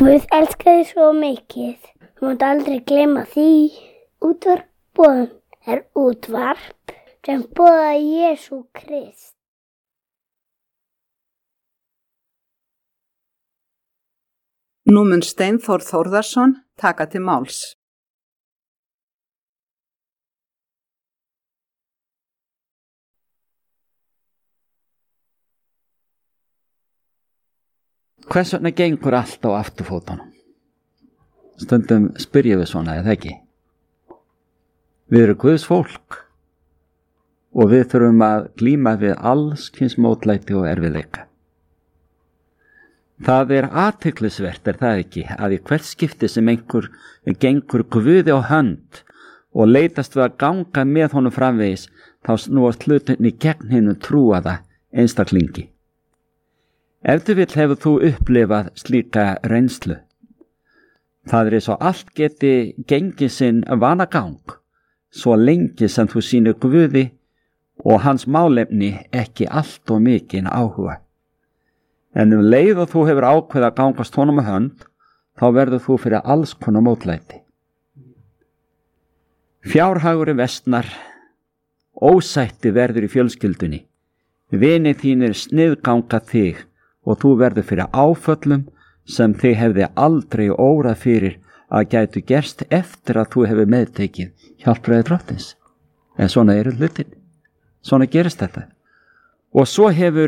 Guð elskar þig svo mikið. Þú mátt aldrei gleyma því. Útvarp boðun er útvarp sem boðar Jesú Krist. Nú mun Steinþór Þórðarson taka til máls. Hvers vegna gengur allt á afturfótunum? Stundum spyrjum við svona, eða ekki? Við erum Guðs fólk og við þurfum að glíma við alls kyns mótlæti og erfiðleika. Það er athyglisvert, er það ekki, að í hvert skipti sem einhver gengur Guði á hönd og leitast við að ganga með honum framvegis, þá snúast hlutinni gegn hinum trúaða einstaklingi. Ef þú vill hefur þú upplifað slíka reynslu. Það er eins og allt geti gengið sinn vanagang, svo lengi sem þú sýnir Guði og hans málefni ekki allt og mikinn áhuga. En leið og þú hefur ákveðið að gangast honum á hönd, þá verður þú fyrir alls konar mótlæti. Fjárhagurinn versnar, ósætti verður í fjölskyldunni, vinir þínir sniðganga þig og þú verður fyrir áföllum sem þið hefði aldrei órað fyrir að gætu gerst eftir að þú hefur meðtekið hjálpræði Drottins. En svona eru hlutin. Svona gerist þetta. Og svo hefur